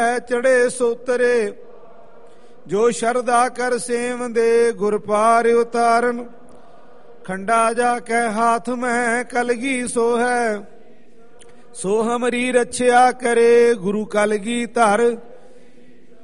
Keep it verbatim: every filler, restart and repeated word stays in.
ਚੜੇ ਸੋਤਰੇ ਜੋ ਸ਼ਰਧਾ ਕਰ ਸੇਵੰਦੇ ਗੁਰ ਪਾਰ ਉਤਾਰਨ। ਖੰਡਾ ਜਾ ਕੇ ਹਾਥ ਮੈਂ ਕਲਗੀ ਸੋ ਹੈ, ਸੋ ਹਮਰੀ ਰਛਿਆ ਕਰੇ ਗੁਰੂ ਕਲਗੀ ਧਰ।